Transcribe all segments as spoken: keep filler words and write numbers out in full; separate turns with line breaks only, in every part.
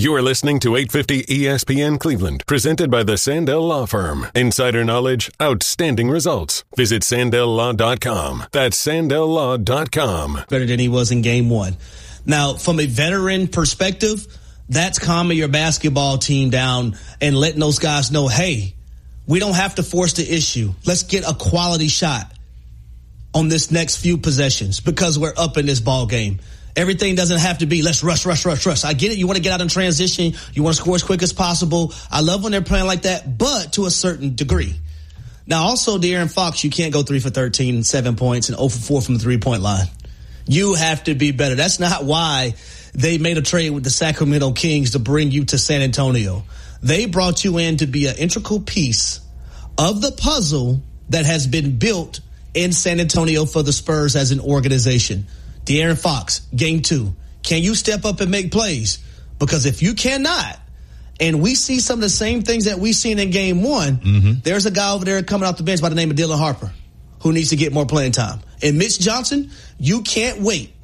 You are listening to eight fifty E S P N Cleveland, presented by the Sandell Law Firm. Insider knowledge, outstanding results. Visit Sandell Law dot com. That's Sandell Law dot com.
Better than he was in game one. Now, from a veteran perspective, that's calming your basketball team down and letting those guys know, hey, we don't have to force the issue. Let's get a quality shot on this next few possessions because we're up in this ball game. Everything doesn't have to be let's rush, rush, rush, rush. I get it. You want to get out in transition. You want to score as quick as possible. I love when they're playing like that, but to a certain degree. Now, also, De'Aaron Fox, you can't go three for thirteen, seven points, and zero for four from the three-point line. You have to be better. That's not why they made a trade with the Sacramento Kings to bring you to San Antonio. They brought you in to be an integral piece of the puzzle that has been built in San Antonio for the Spurs as an organization. De'Aaron Fox, game two. Can you step up and make plays? Because if you cannot, and we see some of the same things that we've seen in game one, mm-hmm. there's a guy over there coming off the bench by the name of Dylan Harper who needs to get more playing time. And Mitch Johnson, you can't wait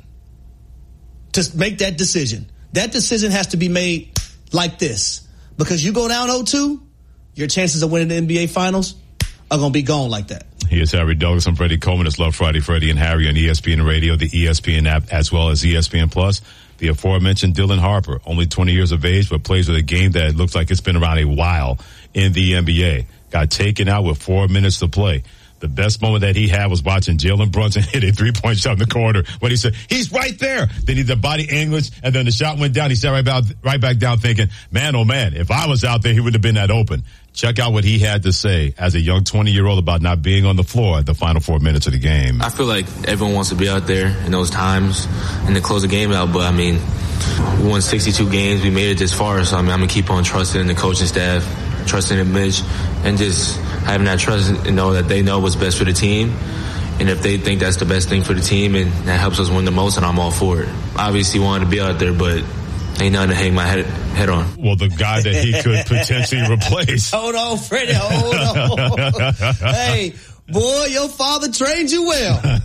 to make that decision. That decision has to be made like this. Because you go down oh two, your chances of winning the N B A Finals are going to be gone like that.
He is Harry Douglas. I'm Freddie Coleman. It's Love Friday, Freddie and Harry on E S P N Radio, the E S P N app, as well as E S P N Plus. The aforementioned Dylan Harper, only twenty years of age, but plays with a game that looks like it's been around a while in the N B A. Got taken out with four minutes to play. The best moment that he had was watching Jalen Brunson hit a three-point shot in the corner when he said, he's right there. Then he did the body English, and then the shot went down. He sat right back, right back down thinking, man, oh, man, if I was out there, he wouldn't have been that open. Check out what he had to say as a young twenty-year-old about not being on the floor at the final four minutes of the game.
I feel like everyone wants to be out there in those times and to close the game out, but, I mean, we won sixty-two games. We made it this far, so, I mean, I'm going to keep on trusting the coaching staff, trusting in Mitch, and just having that trust and know that they know what's best for the team. And if they think that's the best thing for the team and that helps us win the most, and I'm all for it. Obviously wanted to be out there, but ain't nothing to hang my head, head on.
Well, the guy that he could potentially replace.
Hold on, Freddie. Hold on. Hey, boy, your father trained you well.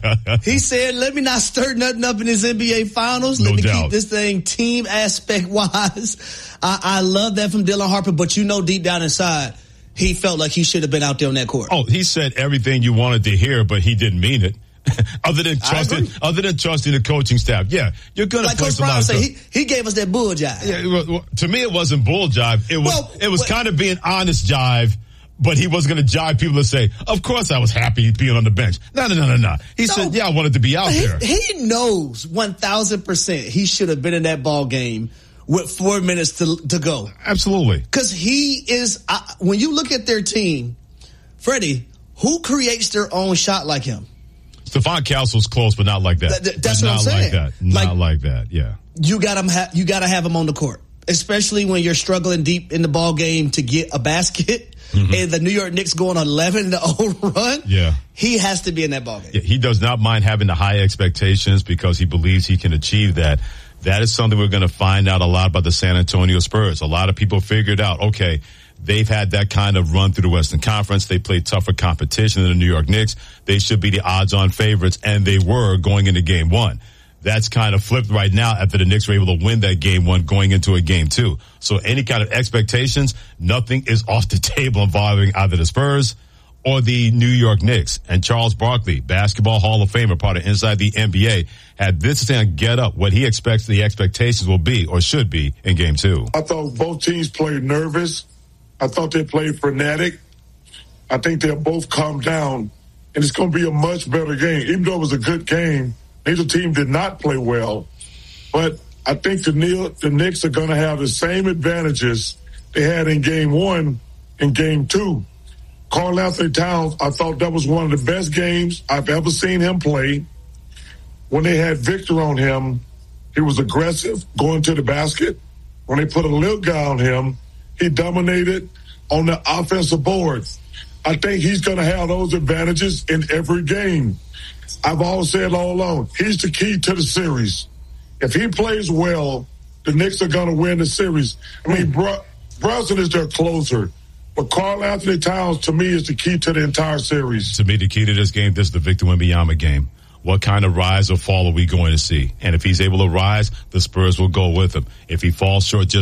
He said, let me not stir nothing up in this N B A Finals. Let
no
me
doubt.
keep this thing team aspect-wise. I, I love that from Dylan Harper, but you know deep down inside, he felt like he should have been out there on that court.
Oh, he said everything you wanted to hear, but he didn't mean it. other than trusting, other than trusting the coaching staff. Yeah, you're gonna
like
play
Coach
some
Brown said,
stuff.
he, he gave us that bull jive.
Yeah, well, well, to me, it wasn't bull jive. It was
well,
it was
well,
kind of being honest jive. But he wasn't going to jive people to say, of course I was happy being on the bench. No, no, no, no, no. He no, said, yeah, I wanted to be out
he,
there.
He knows one thousand percent he should have been in that ball game with four minutes to to go.
Absolutely.
Because he is, uh, when you look at their team, Freddie, who creates their own shot like him?
Stephon Castle's close, but not like that.
Th- that's
but
what I'm
not
saying.
Like that. Not like, like that, yeah.
You got him. Ha- you got to have him on the court, especially when you're struggling deep in the ball game to get a basket. Mm-hmm. And the New York Knicks going on eleven to oh run.
Yeah.
He has to be in that ball game.
Yeah, he does not mind having the high expectations because he believes he can achieve that. That is something we're going to find out a lot about the San Antonio Spurs. A lot of people figured out, okay, they've had that kind of run through the Western Conference. They played tougher competition than the New York Knicks. They should be the odds-on favorites, and they were going into game one. That's kind of flipped right now after the Knicks were able to win that game one going into a game two. So any kind of expectations, nothing is off the table involving either the Spurs or the New York Knicks. And Charles Barkley, Basketball Hall of Famer, part of Inside the N B A, had this thing get up what he expects the expectations will be or should be in game two.
I thought both teams played nervous. I thought they played frenetic. I think they'll both calm down, and it's going to be a much better game. Even though it was a good game, neither team did not play well. But I think the, the Knicks are going to have the same advantages they had in game one and game two. Karl Anthony Towns, I thought that was one of the best games I've ever seen him play. When they had Victor on him, he was aggressive, going to the basket. When they put a little guy on him, he dominated on the offensive boards. I think he's going to have those advantages in every game. I've always said all along, he's the key to the series. If he plays well, the Knicks are going to win the series. I mean, Br- Brunson is their closer, but Karl Anthony Towns, to me, is the key to the entire series.
To me, the key to this game, this is the Victor Wembanyama game. What kind of rise or fall are we going to see? And if he's able to rise, the Spurs will go with him. If he falls short, just